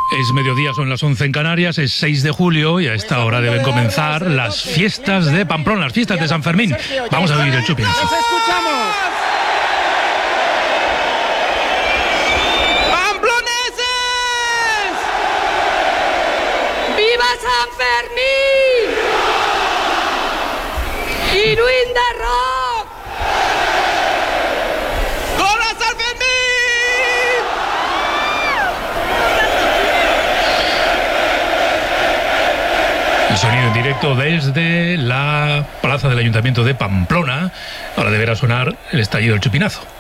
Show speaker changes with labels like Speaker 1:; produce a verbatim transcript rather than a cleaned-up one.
Speaker 1: Es mediodía, son las once en Canarias, es seis de julio y a esta hora deben comenzar las fiestas de Pamplona, las fiestas de San Fermín. Vamos a vivir el chupinazo.
Speaker 2: ¡Nos escuchamos! ¡Pamploneses!
Speaker 3: ¡Viva San Fermín! ¡Iruin de Rock!
Speaker 2: ¡Corre San Fermín!
Speaker 1: El sonido en directo desde la plaza del Ayuntamiento de Pamplona. Ahora deberá sonar el estallido del chupinazo.